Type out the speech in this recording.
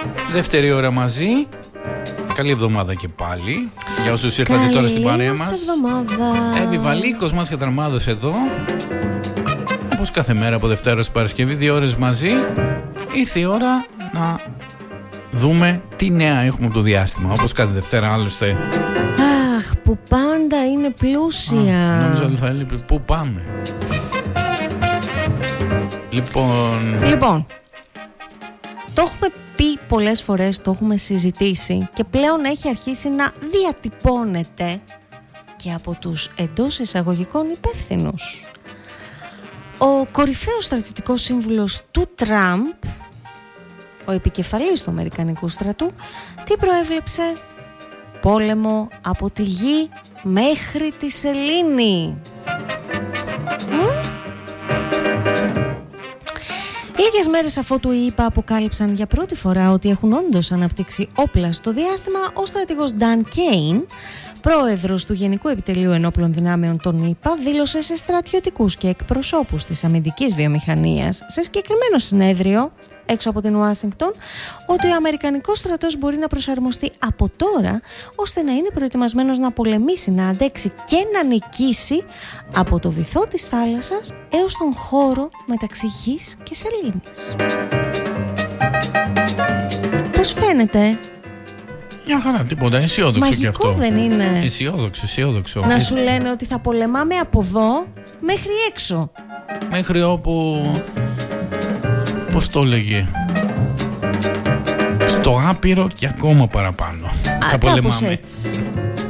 Δεύτερη ώρα μαζί. Καλή εβδομάδα και πάλι. Για όσους ήρθατε τώρα στην παρέα μας. Εύη Βαλίκος, Μάσια Τραμάδος εδώ. Όπως κάθε μέρα από Δευτέρα ως Παρασκευή, 2 ώρες μαζί. Ήρθε η ώρα να δούμε τι νέα έχουμε από το διάστημα. Όπως κάθε Δευτέρα άλλωστε. Αχ, που πάντα είναι πλούσια. Νόμιζα ότι θα έλεγε πού πάμε. Λοιπόν, το έχουμε πει πολλές φορές, το έχουμε συζητήσει και πλέον έχει αρχίσει να διατυπώνεται και από τους εντός εισαγωγικών υπεύθυνους. Ο κορυφαίος στρατιωτικός σύμβουλος του Τραμπ, ο επικεφαλής του Αμερικανικού στρατού, τι προέβλεψε? Πόλεμο από τη γη μέχρι τη σελήνη. Λίγες μέρες αφότου οι ΗΠΑ αποκάλυψαν για πρώτη φορά ότι έχουν όντως αναπτύξει όπλα στο διάστημα, ο στρατηγός Dan Kane, πρόεδρος του Γενικού Επιτελείου Ενόπλων Δυνάμεων των ΗΠΑ, δήλωσε σε στρατιωτικούς και εκπροσώπους της αμυντικής βιομηχανίας σε συγκεκριμένο συνέδριο έξω από την Ουάσιγκτον ότι ο Αμερικανικός στρατός μπορεί να προσαρμοστεί από τώρα ώστε να είναι προετοιμασμένος να πολεμήσει, να αντέξει και να νικήσει από το βυθό της θάλασσας έως τον χώρο μεταξύ γης και σελήνης. Πώς φαίνεται? Μια χαρά, τίποτα, αισιόδοξο και αυτό. Μαγικό δεν είναι? Αισιόδοξο. Να σου λένε ότι θα πολεμάμε από εδώ μέχρι έξω. Μέχρι όπου... Πώς το έλεγε? Στο άπειρο και ακόμα παραπάνω. Κάπως έτσι.